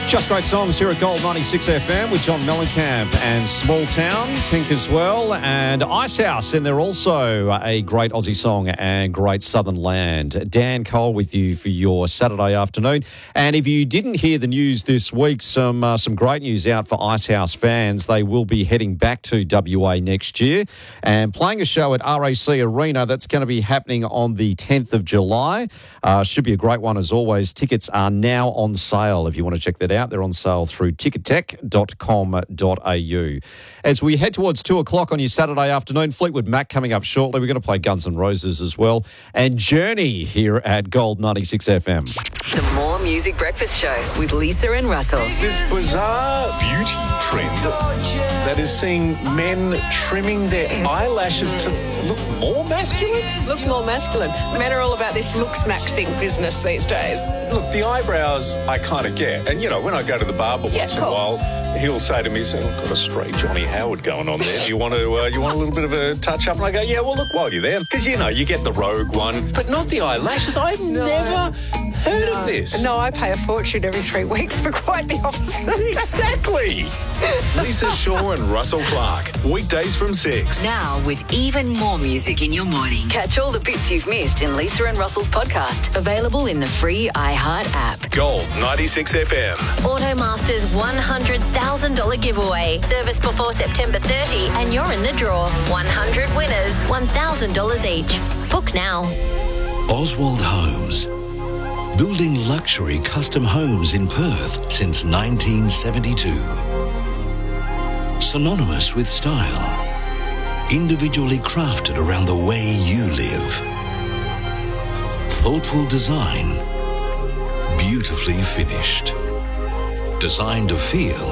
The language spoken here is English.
Just great songs here at Gold 96 FM with John Mellencamp and Small Town, Pink as well, and Icehouse. And they're also a great Aussie song and great Southern Land. Dan Cole with you for your Saturday afternoon. And if you didn't hear the news this week, some great news out for Icehouse fans. They will be heading back to WA next year and playing a show at RAC Arena. That's going to be happening on the 10th of July. Should be a great one as always. Tickets are now on sale if you want to check that out. They're on sale through tickettech.com.au. As we head towards 2 o'clock on your Saturday afternoon, Fleetwood Mac coming up shortly. We're going to play Guns N' Roses as well. And Journey here at Gold 96 FM. The More Music Breakfast Show with Lisa and Russell. This bizarre beauty trend that is seeing men trimming their eyelashes to look more masculine. Look more masculine. Men are all about this looks maxing business these days. Look, the eyebrows I kind of get. And, you know, when I go to the barber once in a while, he'll say to me, look, got a straight Johnny Howard going on there. You want a little bit of a touch-up? And I go, yeah, well, look, while you're there. Because, you know, you get the rogue one, but not the eyelashes. I've never heard of this. No, I pay a fortune every 3 weeks for quite the opposite. Exactly. Lisa Shaw and Russell Clark. Weekdays from 6. Now with even more music in your morning. Catch all the bits you've missed in Lisa and Russell's podcast. Available in the free iHeart app. Gold 96 FM. Automasters $100,000 giveaway. Service before September 30 and you're in the draw. 100 winners, $1,000 each. Book now. Oswald Homes. Building luxury custom homes in Perth since 1972. Synonymous with style. Individually crafted around the way you live. Thoughtful design. Beautifully finished. Designed to feel